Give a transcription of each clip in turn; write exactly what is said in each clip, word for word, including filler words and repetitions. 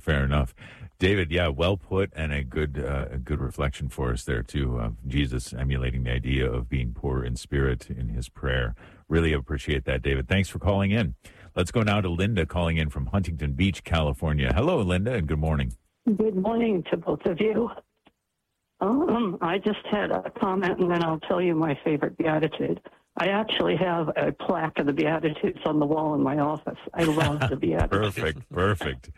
fair enough. David, yeah, well put, and a good uh, a good reflection for us there, too, of Jesus emulating the idea of being poor in spirit in his prayer. Really appreciate that, David. Thanks for calling in. Let's go now to Linda calling in from Huntington Beach, California. Hello, Linda, and good morning. Good morning to both of you. Um, I just had a comment, and then I'll tell you my favorite Beatitude. I actually have a plaque of the Beatitudes on the wall in my office. I love the Beatitudes. Perfect, perfect.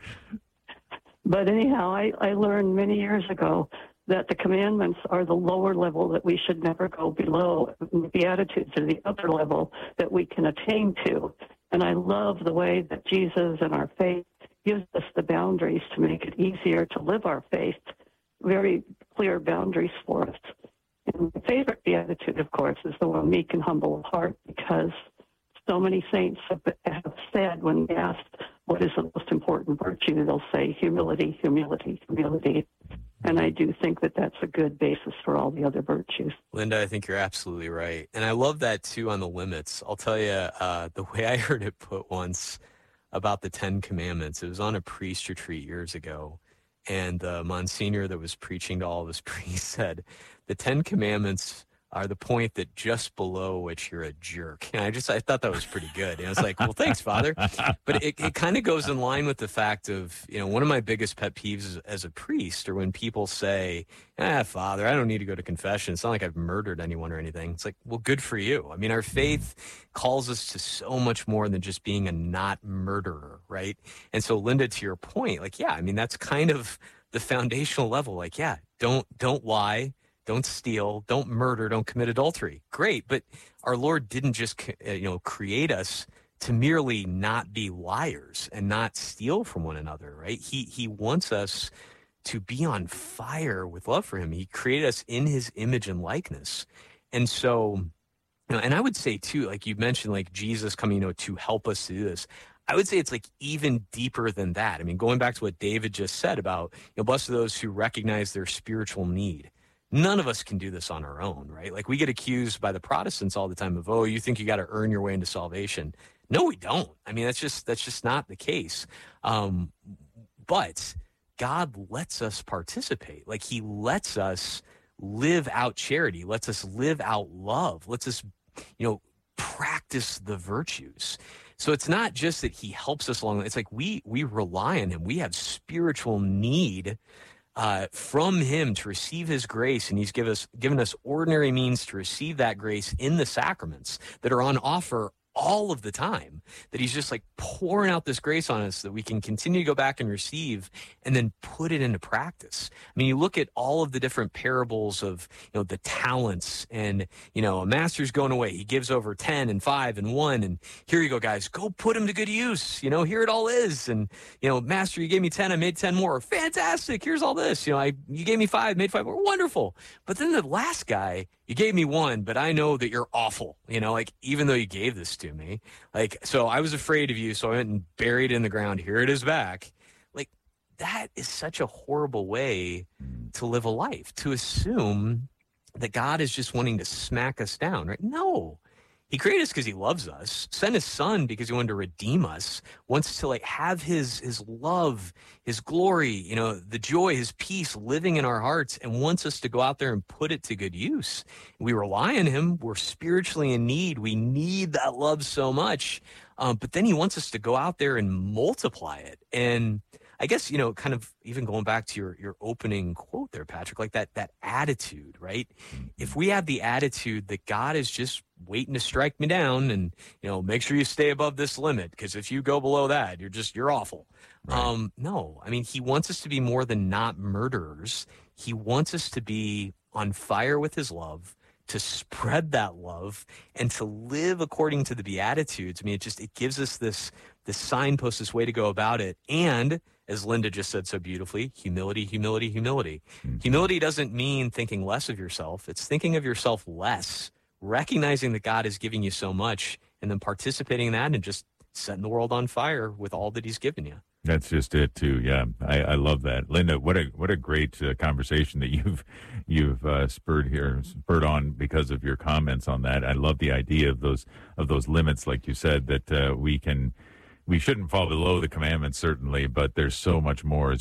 But anyhow, I, I learned many years ago that the commandments are the lower level that we should never go below. The Beatitudes are the upper level that we can attain to. And I love the way that Jesus and our faith gives us the boundaries to make it easier to live our faith, very clear boundaries for us. And my favorite Beatitude, of course, is the one meek and humble of heart, because so many saints have, have said when asked what is the most important virtue, they'll say humility, humility, humility. And I do think that that's a good basis for all the other virtues. Linda, I think you're absolutely right. And I love that, too, on the limits. I'll tell you, uh, the way I heard it put once about the Ten Commandments, it was on a priest retreat years ago. And the Monsignor that was preaching to all of his priests said, the Ten Commandments are the point that just below which you're a jerk. And I just, I thought that was pretty good. And I was like, well, thanks, Father. But it, it kind of goes in line with the fact of, you know, one of my biggest pet peeves as, as a priest, or when people say, ah, Father, I don't need to go to confession. It's not like I've murdered anyone or anything. It's like, well, good for you. I mean, our faith calls us to so much more than just being a not murderer, right? And so, Linda, to your point, like, yeah, I mean, that's kind of the foundational level. Like, yeah, don't, don't lie. Don't steal, don't murder, don't commit adultery. Great, but our Lord didn't just, you know, create us to merely not be liars and not steal from one another, right? He he wants us to be on fire with love for him. He created us in his image and likeness. And so, you know, and I would say too, like you mentioned, like Jesus coming, you know, to help us to do this. I would say it's like even deeper than that. I mean, going back to what David just said about, you know, blessed are those who recognize their spiritual need. None of us can do this on our own, right? Like we get accused by the Protestants all the time of, oh, you think you got to earn your way into salvation. No, we don't. I mean, that's just that's just not the case. Um, but God lets us participate. Like he lets us live out charity, lets us live out love, lets us, you know, practice the virtues. So it's not just that he helps us along. It's like we we rely on him. We have spiritual need Uh, from him to receive his grace, and he's give us, given us ordinary means to receive that grace in the sacraments that are on offer all of the time, that he's just like pouring out this grace on us that we can continue to go back and receive and then put it into practice. I mean, you look at all of the different parables of, you know, the talents and, you know, a master's going away. He gives over ten and five and one. And here you go, guys, go put them to good use. You know, here it all is. And, you know, master, you gave me ten, I made ten more. Fantastic. Here's all this. You know, I, you gave me five, made five more. Wonderful. But then the last guy, you gave me one, but I know that you're awful. You know, like, even though you gave this to me, like, so I was afraid of you. So I went and buried it in the ground. Here it is back. Like, that is such a horrible way to live a life, to assume that God is just wanting to smack us down, right? No. He created us because he loves us, sent his son because he wanted to redeem us, wants to like have his his love, his glory, you know, the joy, his peace living in our hearts, and wants us to go out there and put it to good use. We rely on him. We're spiritually in need. We need that love so much. Um, but then he wants us to go out there and multiply it. And I guess, you know, kind of even going back to your, your opening quote there, Patrick, like that, that attitude, right? If we have the attitude that God is just waiting to strike me down and, you know, make sure you stay above this limit, because if you go below that, you're just, you're awful. Right. Um, no, I mean, he wants us to be more than not murderers. He wants us to be on fire with his love, to spread that love, and to live according to the Beatitudes. I mean, it just, it gives us this, this signpost, this way to go about it. And as Linda just said so beautifully, humility, humility, humility. Mm-hmm. Humility doesn't mean thinking less of yourself. It's thinking of yourself less, recognizing that God is giving you so much, and then participating in that and just setting the world on fire with all that he's given you. That's just it too. Yeah, I, I love that, Linda. What a what a great uh, conversation that you've you've uh, spurred here, spurred on because of your comments on that. I love the idea of those of those limits, like you said, that uh, we can we shouldn't fall below the commandments certainly, but there's so much more.